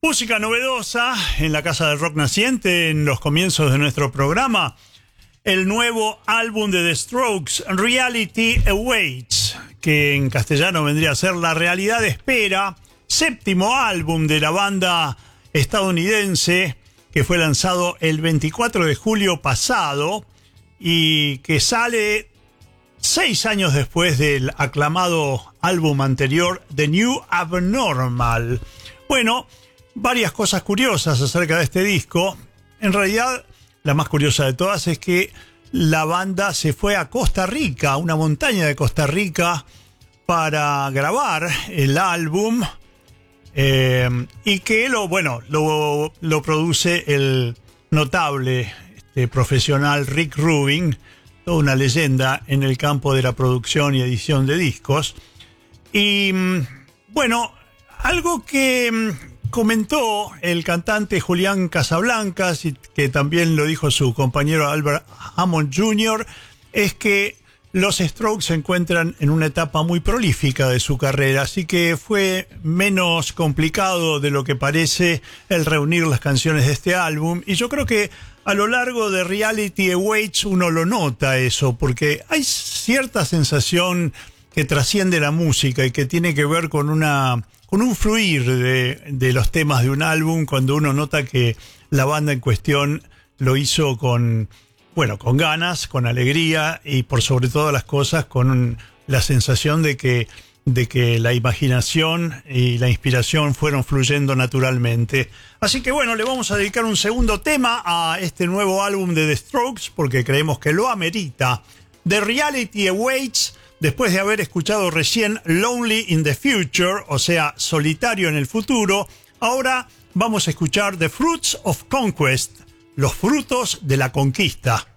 Música novedosa en la Casa del Rock Naciente en los comienzos de nuestro programa. El nuevo álbum de The Strokes, Reality Awaits, que en castellano vendría a ser La Realidad Espera, séptimo álbum de la banda estadounidense que fue lanzado el 24 de julio pasado y que sale 6 años después del aclamado álbum anterior, The New Abnormal. Bueno, varias cosas curiosas acerca de este disco. En realidad, la más curiosa de todas es que la banda se fue a Costa Rica, a una montaña de Costa Rica, para grabar el álbum y que lo produce el notable profesional Rick Rubin, toda una leyenda en el campo de la producción y edición de discos. Y bueno, algo que comentó el cantante Julián Casablancas, y que también lo dijo su compañero Albert Hammond Jr., es que los Strokes se encuentran en una etapa muy prolífica de su carrera, así que fue menos complicado de lo que parece el reunir las canciones de este álbum. Y yo creo que a lo largo de Reality Awaits uno lo nota eso, porque hay cierta sensación que trasciende la música y que tiene que ver con un fluir de los temas de un álbum, cuando uno nota que la banda en cuestión lo hizo con ganas, con alegría y por sobre todas las cosas con la sensación de que la imaginación y la inspiración fueron fluyendo naturalmente. Así que bueno, le vamos a dedicar un segundo tema a este nuevo álbum de The Strokes porque creemos que lo amerita. The Reality Awaits, después de haber escuchado recién Lonely in the Future, o sea, Solitario en el Futuro, ahora vamos a escuchar The Fruits of Conquest, los frutos de la conquista.